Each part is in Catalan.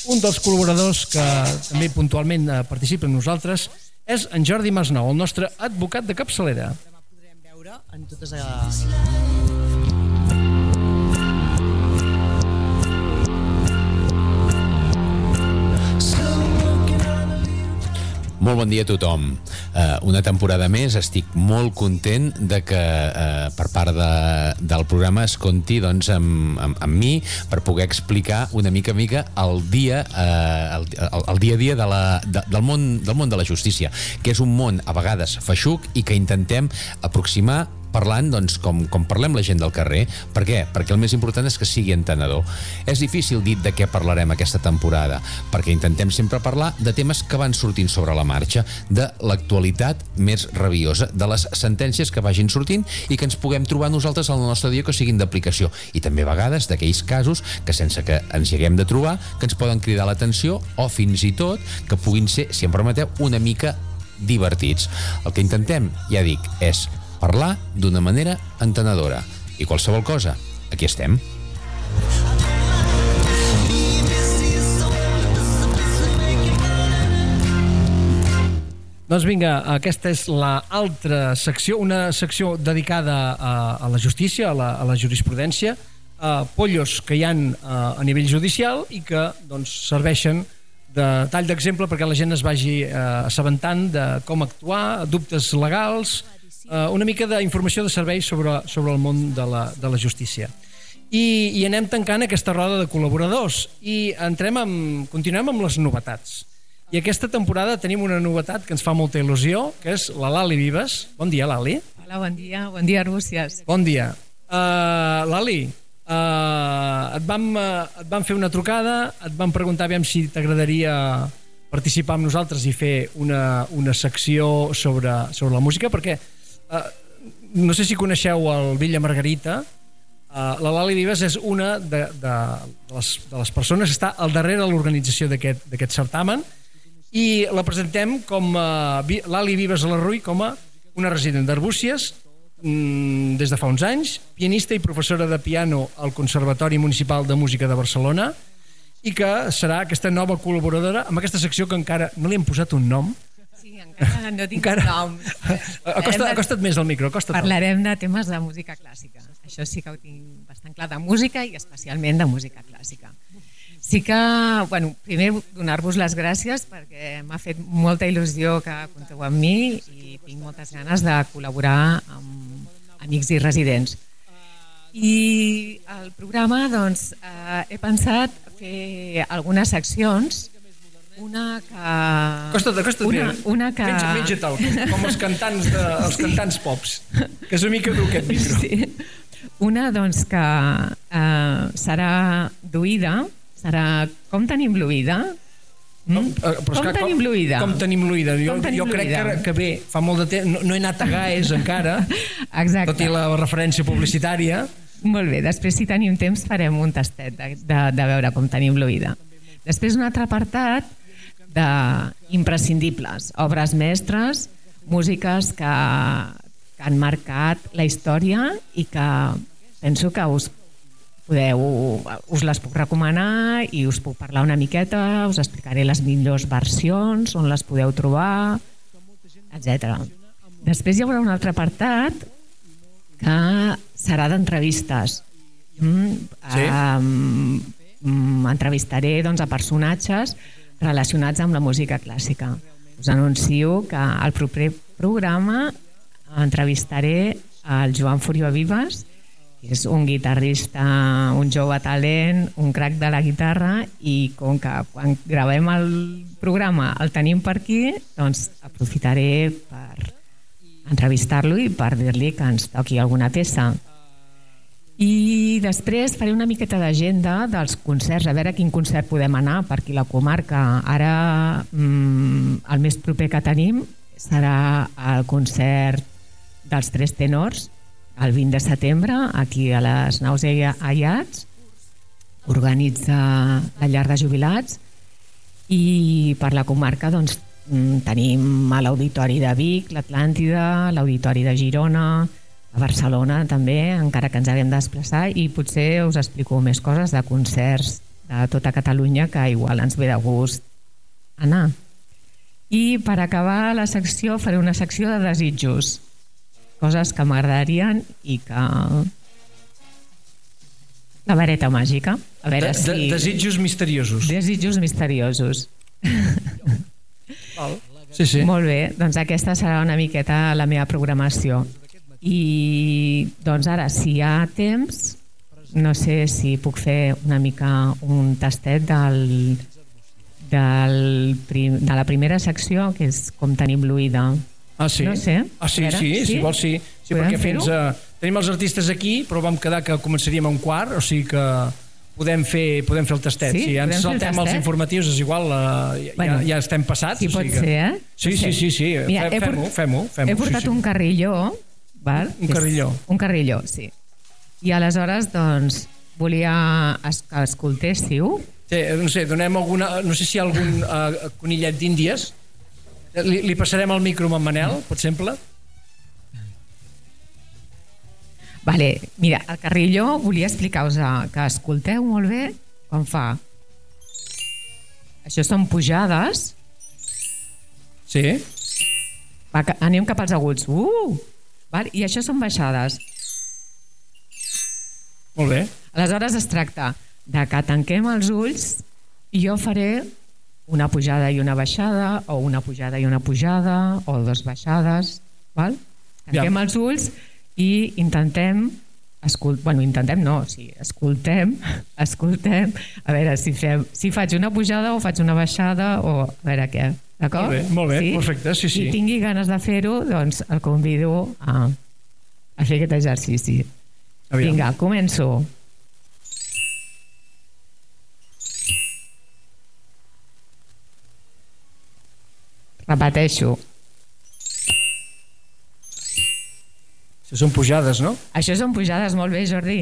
un dels col·laboradors que també puntualment participa amb nosaltres és en Jordi Masnou, el nostre advocat de capçalera. Demà podrem veure en totes Molt bon dia a tothom. Una temporada més, estic molt content de que per part del programa es compti doncs, amb mi per poder explicar una mica el dia a dia del món de la justícia, que és un món a vegades feixuc i que intentem aproximar parlant, doncs, com parlem la gent del carrer. Per què? Perquè el més important és que sigui entenedor. És difícil dir de què parlarem aquesta temporada, perquè intentem sempre parlar de temes que van sortint sobre la marxa, de l'actualitat més rabiosa, de les sentències que vagin sortint i que ens puguem trobar nosaltres al nostre dia que siguin d'aplicació. I també a vegades d'aquells casos que sense que ens hi haguem de trobar, que ens poden cridar l'atenció o fins i tot que puguin ser, si em permeteu, una mica divertits. El que intentem, ja dic, és parlar d'una manera entenedora. I qualsevol cosa, aquí estem. Doncs vinga, aquesta és l'altra secció, una secció dedicada a la justícia, a la jurisprudència, a pollos que hi ha a nivell judicial i que doncs, serveixen de tall d'exemple perquè la gent es vagi assabentant de com actuar, dubtes legals, una mica d'informació de servei sobre el món de la justícia. I anem tancant aquesta roda de col·laboradors i continuem amb les novetats. I aquesta temporada tenim una novetat que ens fa molta il·lusió, que és la Lali Vives. Bon dia, Lali. Hola, bon dia, Arbúcies. Bon dia. Lali, et vam fer una trucada, et vam preguntar si t'agradaria participar amb nosaltres i fer una secció sobre la música, perquè no sé si coneixeu el Villa Margarita. La Lali Vives és una de les persones que està al darrere de l'organització d'aquest certamen i la presentem com Lali Vives Alarruy, com a una resident d'Arbúcies des de fa uns anys, pianista i professora de piano al Conservatori Municipal de Música de Barcelona i que serà aquesta nova col·laboradora amb aquesta secció que encara no li hem posat un nom. Sí, encara no tinc nom. Acosta't més al micro. Parlarem de temes de música clàssica. Això sí que ho tinc bastant clar, de música i especialment de música clàssica. Sí que, primer donar-vos les gràcies perquè m'ha fet molta il·lusió que compteu amb mi i tinc moltes ganes de col·laborar amb amics i residents. I el programa, doncs, he pensat fer algunes seccions. Una que... Menja-te'l, com els cantants pops, que és una mica dur aquest micro. Sí. Una, doncs, que serà d'oïda, serà Com tenim l'oïda? Com tenim l'oïda? Jo crec que bé, fa molt de temps, no he anat a GAES encara, tot i la referència publicitària. Molt bé, després si tenim temps farem un tastet de veure com tenim l'oïda. Després un altre apartat d'imprescindibles, obres mestres, músiques que han marcat la història i que penso que us les puc recomanar i us puc parlar una miqueta, us explicaré les millors versions, on les podeu trobar, etc. Després hi haurà un altre apartat que serà d'entrevistes. Entrevistaré a personatges relacionats amb la música clàssica. Us anuncio que al proper programa entrevistaré el Joan Furió Vives, que és un guitarrista, un jove talent, un crac de la guitarra, i com que quan gravem el programa el tenim per aquí, doncs aprofitaré per entrevistar-lo i per dir-li que ens toqui alguna peça. I després faré una miqueta d'agenda dels concerts, a veure a quin concert podem anar per aquí a la comarca. Ara el més proper que tenim serà el concert dels Tres Tenors, el 20 de setembre, aquí a les Naus i Aiats, organitza la llar de jubilats, i per la comarca doncs, tenim a l'Auditori de Vic, l'Atlàntida, l'Auditori de Girona, a Barcelona també, encara que ens haguem de desplaçar, i potser us explico més coses de concerts de tota Catalunya que igual ens ve de gust anar. I per acabar la secció faré una secció de desitjos, coses que m'agradarien i que... La vareta màgica. A veure si... Desitjos misteriosos. Desitjos misteriosos. Sí. Molt bé, doncs aquesta serà una miqueta la meva programació. I doncs ara, si hi ha temps, no sé si puc fer una mica un tastet de la primera secció, que és com tenim l'oïda. Ah, sí? No sé. Sí, si vols sí. Sí, perquè fer-ho? tenim els artistes aquí, però vam quedar que començaríem a 1:15, o sigui que podem fer el tastet. Sí, si ja ens podem fer el saltem els tastet? informatius, és igual, ja estem passats. Sí, o sigui pot ser, eh? Sí. Mira, Fem-ho. He portat un carrilló. Val? Un carrilló. Un carrilló, sí. I aleshores, doncs, volia que escoltéssiu. Sí, no sé, donem alguna... No sé si hi ha algun conillet d'Índies. Li passarem el micro amb en Manel, per exemple. Vale, mira, el carrilló volia explicar-vos que escolteu molt bé com fa. Això són pujades. Sí. Va, anem cap als aguts. Val? I això són baixades. Molt bé. Aleshores es tracta de que tanquem els ulls i jo faré una pujada i una baixada, o una pujada i una pujada, o dos baixades. Val? Tanquem els ulls i intentem escoltem a veure si faig una pujada o faig una baixada o a veure què, d'acord? Molt bé, perfecte, sí. Si tingui ganes de fer-ho, doncs el convido a fer aquest exercici. Vinga, començo. Repeteixo. Això són pujades, no? Això són pujades, molt bé, Jordi.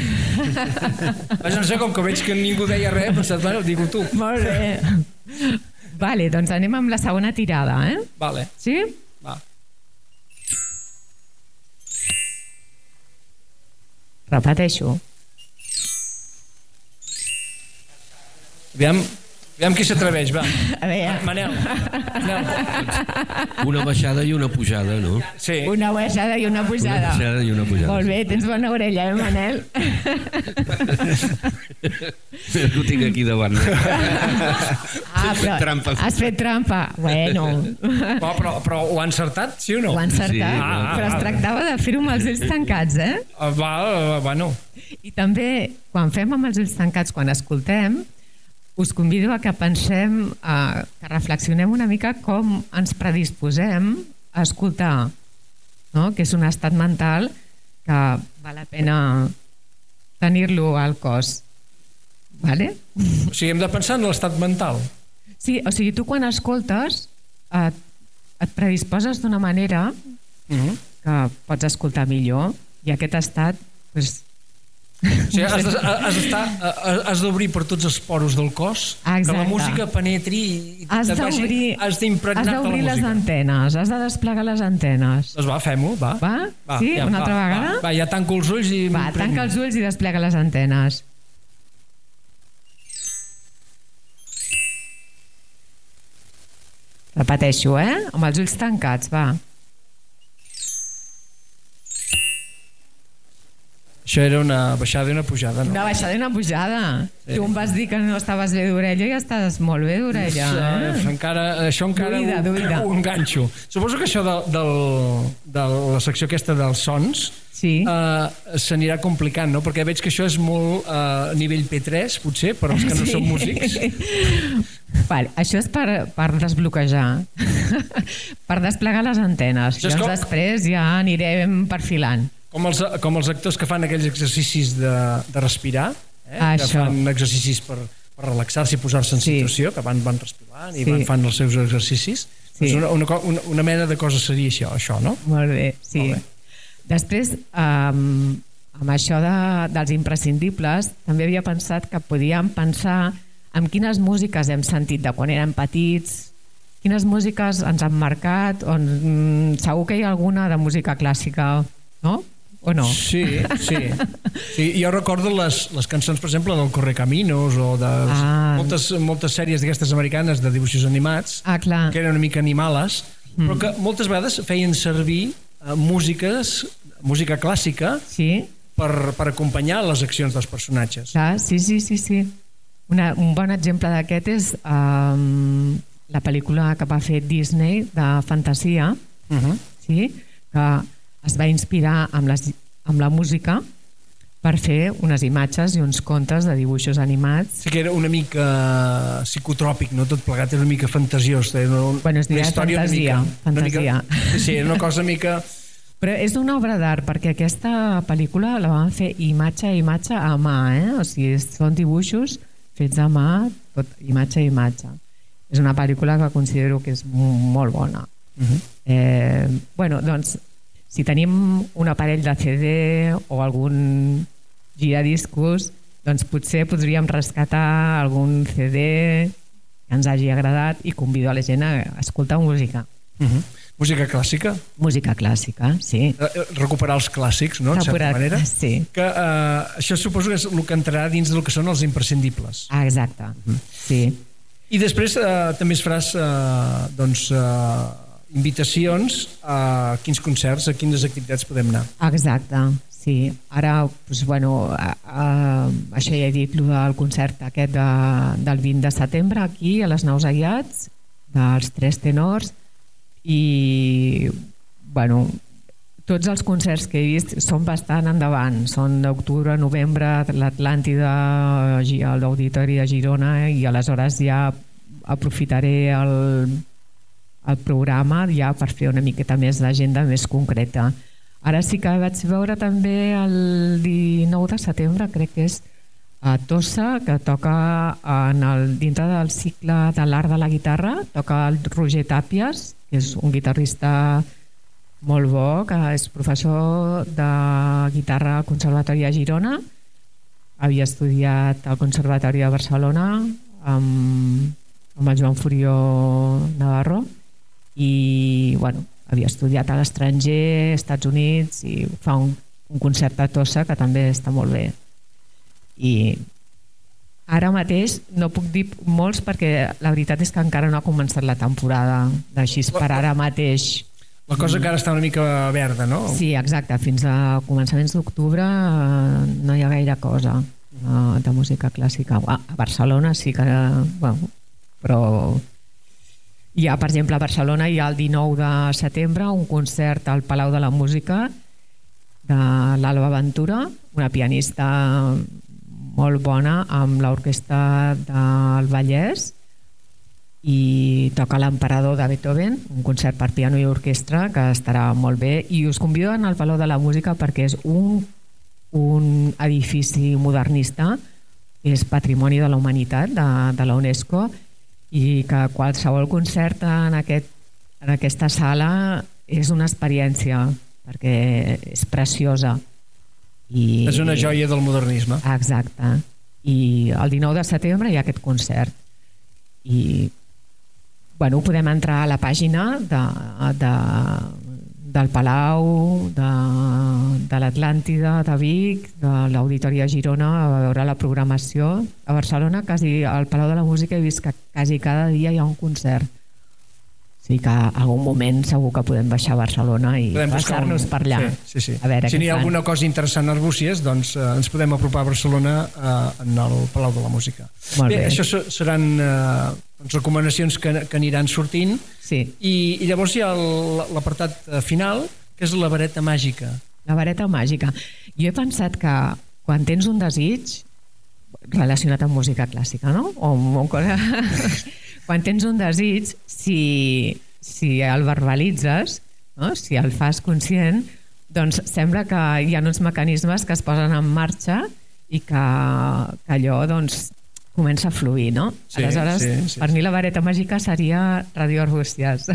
No sé, com que veig que ningú deia res, pensat, bueno, digue-ho tu. Molt bé. Vale, doncs anem amb la segona tirada, eh? Vale. Sí? Va. Repeteixo. Aviam qui s'atreveix, va. A veure. Manel. Una baixada i una pujada, no? Sí. Una baixada i una pujada. Una baixada i una pujada. Molt bé, tens bona orella, Manel? Ho tinc aquí davant. Però has fet trampa. Bueno. Però ho ha encertat, sí o no? Ho ha encertat, Sí, però es tractava de fer-ho amb els ulls tancats, eh? Bueno. I també, quan fem amb els ulls tancats, quan escoltem, us convido a que pensem, que reflexionem una mica com ens predisposem a escoltar, no? Que és un estat mental que val la pena tenir-lo al cos. Vale? O sigui, hem de pensar en l'estat mental. Sí, o sigui, tu quan escoltes et predisposes d'una manera que pots escoltar millor i aquest estat doncs, O sigui, has d'obrir per tots els poros del cos. Exacte. Que la música penetri i has d'obrir les antenes, has de desplegar les antenes. Doncs va, fem-ho, va. Sí? Una altra vegada? Va, ja tanco els ulls i... Va, tanca els ulls i desplega les antenes. Repeteixo, amb els ulls tancats, va. Això era una baixada i una pujada, no? Una baixada i una pujada. Sí. Tu em vas dir que no estaves bé d'orella i estàs molt bé d'orella. Això encara ho enganxo. Suposo que això de la secció aquesta dels sons s'anirà complicant, no? Perquè veig que això és molt nivell P3, potser, per als que no són músics. Vale, això és per desbloquejar, per desplegar les antenes. Llavors després ja anirem perfilant. Com els actors que fan aquells exercicis de respirar, que fan exercicis per relaxar-se i posar-se en situació, que van respirant i van fan els seus exercicis. Una mena de cosa seria això, no? Molt bé, sí. Després, amb això dels imprescindibles, també havia pensat que podíem pensar en quines músiques hem sentit de quan érem petits, quines músiques ens han marcat, segur que hi ha alguna de música clàssica, no? o no? Sí. Jo recordo les cançons, per exemple, del Correcaminos o de moltes sèries d'aquestes americanes de dibuixos animats, clar. que eren una mica animales, però que moltes vegades feien servir música clàssica per acompanyar les accions dels personatges. Clar, sí. Un bon exemple d'aquest és la pel·lícula que va fer Disney de fantasia, que es va inspirar amb la música per fer unes imatges i uns contes de dibuixos animats. Sí que era una mica psicotròpic, no? Tot plegat era una mica fantasiós. Bueno, es diria fantasia. Sí, era una cosa mica... Però és una obra d'art, perquè aquesta pel·lícula la van fer imatge a imatge a mà, o sigui, són dibuixos fets a mà, tot imatge a imatge. És una pel·lícula que considero que és molt bona. Bueno, doncs, si tenim un aparell de CD o algun giradiscos, doncs potser podríem rescatar algun CD que ens hagi agradat i convido a la gent a escoltar música. Música clàssica? Música clàssica, sí. Recuperar els clàssics, no?, en certa manera. Sí. Que això suposo que és el que entrarà dins del que són els imprescindibles. Exacte, sí. I després també es faràs invitacions a quins concerts, a quines activitats podem anar. Exacte, sí. Ara, doncs, bueno, això ja he dit, el concert aquest del 20 de setembre aquí a les Naus Aiats, dels Tres Tenors, i bueno, tots els concerts que he vist són bastant endavant, són d'octubre, novembre, l'Atlàntida, l'Auditori de Girona, i aleshores ja aprofitaré el programa ja per fer una miqueta més d'agenda més concreta. Ara sí que vaig veure també el 19 de setembre, crec que és a Tossa, que toca dintre del cicle de l'art de la guitarra, toca el Roger Tàpies, que és un guitarrista molt bo, que és professor de guitarra al Conservatori de Girona, havia estudiat al Conservatori de Barcelona amb el Joan Furió Navarro, i bueno, havia estudiat a l'estranger, als Estats Units, i fa un concert a Tossa que també està molt bé. I ara mateix no puc dir molts perquè la veritat és que encara no ha començat la temporada, així per ara mateix. La cosa que ara està una mica verda, no? Sí, exacte, fins a començaments d'octubre no hi ha gaire cosa de música clàssica. A Barcelona sí que... Bueno, però hi ha, per exemple, a Barcelona hi ha el 19 de setembre un concert al Palau de la Música de l'Alba Ventura, una pianista molt bona, amb l'orquestra del Vallès, i toca l'Emperador de Beethoven, un concert per piano i orquestra que estarà molt bé, i us convido a anar al Palau de la Música perquè és un edifici modernista, és patrimoni de la humanitat de la UNESCO, i que qualsevol concert en aquesta sala és una experiència perquè és preciosa. És una joia del modernisme. Exacte. I el 19 de setembre hi ha aquest concert. I bueno, podem entrar a la pàgina del Palau, de l'Atlàntida de Vic, de l'Auditori de Girona, a veure la programació. A Barcelona, al Palau de la Música, he vist que quasi cada dia hi ha un concert. O sigui que en algun moment segur que podem baixar a Barcelona i passar-nos per allà. Sí. A veure, si n'hi ha alguna cosa interessant a Arbúcies, doncs ens podem apropar a Barcelona en el Palau de la Música. Molt bé. Això seran recomanacions que aniran sortint. Sí. I llavors hi ha l'apartat final, que és la vareta màgica. La vareta màgica. Jo he pensat que quan tens un desig relacionat amb música clàssica, no? O cosa... Quan tens un desig, si el verbalitzes, no? Si el fas conscient, doncs sembla que hi ha uns mecanismes que es posen en marxa i que allò doncs, comença a fluir, no? Sí, aleshores, sí. Per mi la vareta màgica seria Radio Arbúcies.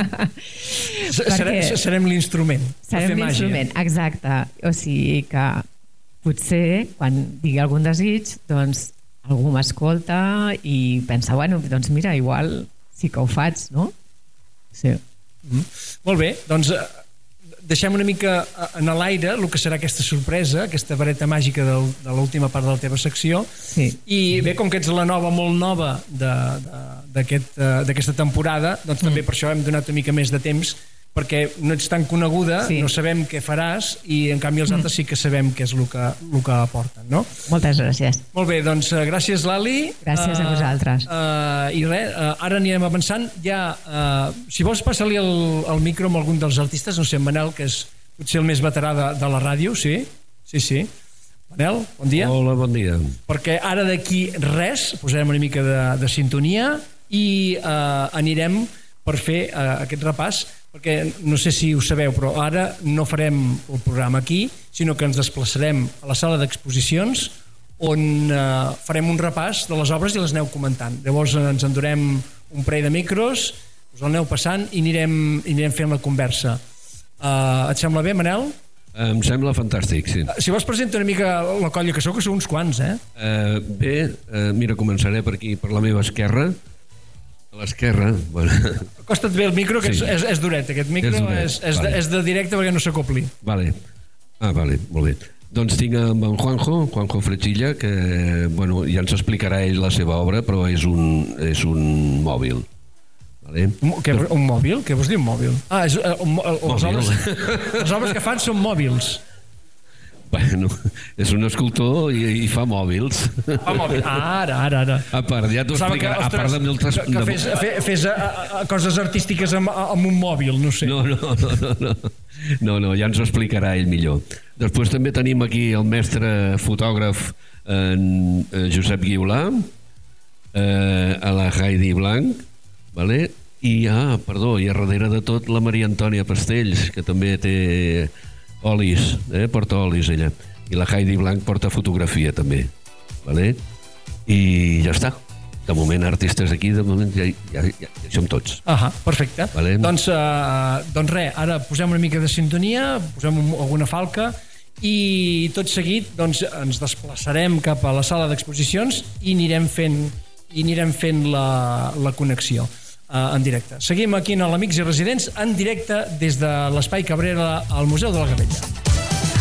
Serem l'instrument. Serem l'instrument, exacte. O sigui que potser quan digui algun desig, doncs algú m'escolta i pensa, bueno, doncs mira, igual sí que ho faig, no? Sí. Molt bé, doncs deixem una mica en l'aire el que serà aquesta sorpresa, aquesta vareta màgica de l'última part de la teva secció. Sí. I bé, com que ets la nova, molt nova d'aquesta temporada, doncs també per això hem donat una mica més de temps, perquè no ets tan coneguda, Sí. no sabem què faràs, i en canvi els altres sí que sabem què és el que aporten, no? Moltes gràcies. Molt bé, doncs gràcies, Lali. Gràcies a vosaltres. I res, ara anirem avançant. Si vols, passa-li el micro amb algun dels artistes, no sé, en Manel, que és potser el més veterà de la ràdio, sí? Sí. Manel, bon dia. Hola, bon dia. Perquè ara d'aquí res, posarem una mica de sintonia i anirem per fer aquest repàs, perquè no sé si ho sabeu, però ara no farem el programa aquí, sinó que ens desplaçarem a la sala d'exposicions on farem un repàs de les obres i les aneu comentant. Llavors ens endurem un parell de micros, us el aneu passant i anirem fent la conversa. Et sembla bé, Manel? Em sembla fantàstic, sí. Si vols, presenta una mica la colla que sou uns quants, eh? Bé, mira, començaré per aquí, per la meva esquerra. A l'esquerra, bueno... Acosta't bé el micro, que Sí. és duret. Aquest micro És duret, vale. és de directe perquè no s'acopli. Vale. Vale, molt bé. Doncs tinc amb en Juanjo Frechilla, que, bueno, ja ens explicarà ell la seva obra, però és un mòbil. Vale? Un mòbil? Què vols dir un mòbil? Les obres que fan són mòbils. Bueno, és un escultor i fa mòbils. Mòbil. Ara. A part, ja t'ho explicarà. A part de moltes... Que fes coses artístiques amb un mòbil, no sé. No, ja ens ho explicarà ell millor. Després també tenim aquí el mestre fotògraf Josep Guiolà, a la Heidi Blanc, vale? I a darrere de tot la Maria Antònia Pastells, que també té olis, porta olis ella, i la Heidi Blanc porta fotografia també, vale? I ja està. De moment artistes aquí, de moment ja som tots. Perfecte. Vale. Doncs res, ara posem una mica de sintonia, posem alguna falca i tot seguit doncs, ens desplaçarem cap a la sala d'exposicions i anirem fent la connexió en directe. Seguim aquí en l'Amics i Residents en directe des de l'Espai Cabrera al Museu de la Gavella.